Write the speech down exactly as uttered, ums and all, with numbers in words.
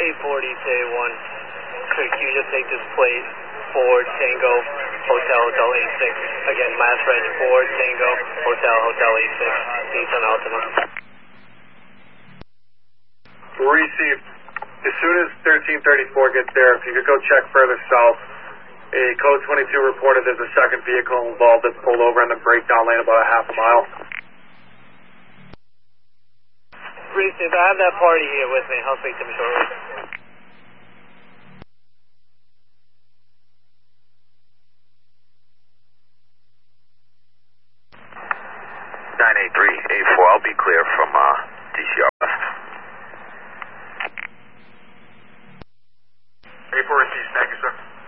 eight forty J one. Could you just take this plate for Tango Hotel Hotel eight six? Again, Mass Reg for Tango Hotel Hotel eight six, Nissan Altima. Received. As soon as thirteen thirty-four gets there, if you could go check further south, a code twenty-two reported there's a second vehicle involved that's pulled over in the breakdown lane about a half a mile. Received. I have that party here with me. I'll speak to him shortly. nine eight three eight four, I'll be clear from uh, D C R.